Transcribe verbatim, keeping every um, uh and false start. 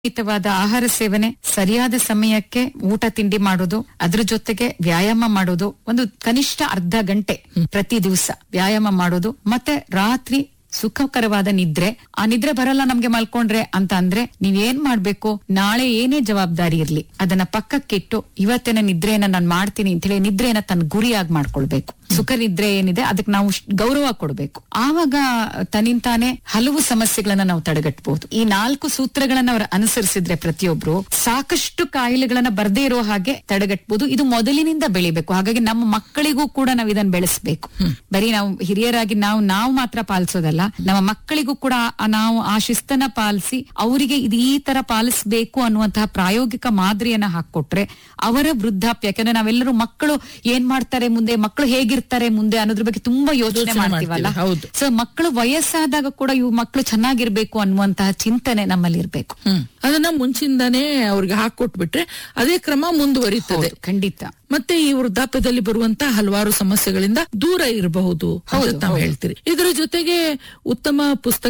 ಹಿತವಾದ ಆಹಾರ ಸೇವನೆ, ಸರಿಯಾದ ಸಮಯಕ್ಕೆ ಊಟ ತಿಂಡಿ ಮಾಡೋದು, ಅದ್ರ ಜೊತೆಗೆ ವ್ಯಾಯಾಮ ಮಾಡೋದು, ಒಂದು ಕನಿಷ್ಠ ಅರ್ಧ ಗಂಟೆ ಪ್ರತಿ ದಿವಸ ವ್ಯಾಯಾಮ ಮಾಡೋದು, ಮತ್ತೆ ರಾತ್ರಿ ಸುಖಕರವಾದ ನಿದ್ರೆ. ಆ ನಿದ್ರೆ ಬರಲ್ಲ ನಮ್ಗೆ ಮಲ್ಕೊಂಡ್ರೆ ಅಂತ ಅಂದ್ರೆ ನೀವೇನ್ ಮಾಡ್ಬೇಕು, ನಾಳೆ ಏನೇ ಜವಾಬ್ದಾರಿ ಇರ್ಲಿ ಅದನ್ನ ಪಕ್ಕಕ್ಕಿಟ್ಟು ಇವತ್ತಿನ ನಿದ್ರೆಯನ್ನ ನಾನ್ ಮಾಡ್ತೀನಿ ಅಂತ ಹೇಳಿ ನಿದ್ರೆಯನ್ನ ತನ್ನ ಗುರಿಯಾಗಿ ಮಾಡ್ಕೊಳ್ಬೇಕು. ಸುಖ ನಿದ್ರೆ ಏನಿದೆ ಅದಕ್ಕೆ ನಾವು ಗೌರವ ಕೊಡ್ಬೇಕು. ಆವಾಗ ತನ್ನಿಂತಾನೆ ಹಲವು ಸಮಸ್ಯೆಗಳನ್ನ ನಾವು ತಡೆಗಟ್ಟಬಹುದು. ಈ ನಾಲ್ಕು ಸೂತ್ರಗಳನ್ನ ಅವರು ಅನುಸರಿಸಿದ್ರೆ ಪ್ರತಿಯೊಬ್ರು ಸಾಕಷ್ಟು ಕಾಯಿಲೆಗಳನ್ನ ಬರ್ದೇ ಇರೋ ಹಾಗೆ ತಡೆಗಟ್ಟಬಹುದು. ಇದು ಮೊದಲಿನಿಂದ ಬೆಳಿಬೇಕು. ಹಾಗಾಗಿ ನಮ್ಮ ಮಕ್ಕಳಿಗೂ ಕೂಡ ನಾವು ಇದನ್ನ ಬೆಳೆಸಬೇಕು. ಬರೀ ನಾವು ಹಿರಿಯರಾಗಿ ನಾವು ನಾವು ಮಾತ್ರ ಪಾಲಿಸೋದಲ್ಲ, ನಮ್ಮ ಮಕ್ಕಳಿಗೂ ಕೂಡ ನಾವು ಆ ಶಿಸ್ತನ್ನ ಪಾಲಿಸಿ ಅವರಿಗೆ ಇದು ಈ ತರ ಪಾಲಿಸಬೇಕು ಅನ್ನುವಂತಹ ಪ್ರಾಯೋಗಿಕ ಮಾದರಿಯನ್ನ ಹಾಕೊಟ್ರೆ ಅವರ ವೃದ್ಧಾಪ್ಯ, ಯಾಕಂದ್ರೆ ನಾವೆಲ್ಲರೂ ಮಕ್ಕಳು ಏನ್ ಮಾಡ್ತಾರೆ ಮುಂದೆ, ಮಕ್ಕಳು ಹೇಗಿರ್ತಾರೆ ಮುಂದೆ ಅನ್ನೋದ್ರ ಬಗ್ಗೆ ತುಂಬಾ ಯೋಚನೆ ಮಾಡ್ತೀವಲ್ಲ. ಸೊ ಮಕ್ಕಳು ವಯಸ್ಸಾದಾಗ ಕೂಡ ಇವು ಮಕ್ಕಳು ಚೆನ್ನಾಗಿರ್ಬೇಕು ಅನ್ನುವಂತಹ ಚಿಂತನೆ ನಮ್ಮಲ್ಲಿ ಇರ್ಬೇಕು. ಅದನ್ನ ಮುಂಚಿಂದಾನೇ ಅವ್ರಿಗೆ ಹಾಕೊಟ್ಬಿಟ್ರೆ ಅದೇ ಕ್ರಮ ಮುಂದುವರಿತದೆ. ಖಂಡಿತ. ಮತ್ತೆ ಈ ವೃದ್ಧಾಪ್ಯದಲ್ಲಿ ಬರುವಂತಹ ಹಲವಾರು ಸಮಸ್ಯೆಗಳಿಂದ ದೂರ ಇರಬಹುದು ಅಂತ ತಾವು ಹೇಳ್ತೀರಿ. ಇದರ ಜೊತೆಗೆ ಉತ್ತಮ ಪುಸ್ತಕ